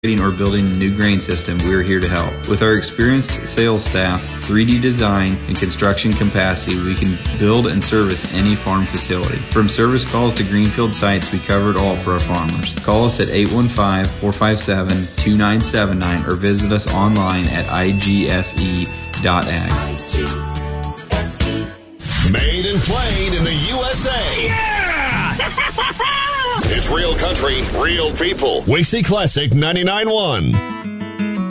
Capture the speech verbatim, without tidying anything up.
or building a new grain system, we are here to help. With our experienced sales staff, three D design, and construction capacity, we can build and service any farm facility. From service calls to greenfield sites, we cover it all for our farmers. Call us at eight one five, four five seven, two nine seven nine or visit us online at I G S E dot ag. Made and played in the U S A. Yeah! It's real country, real people. Wixie Classic ninety-nine point one.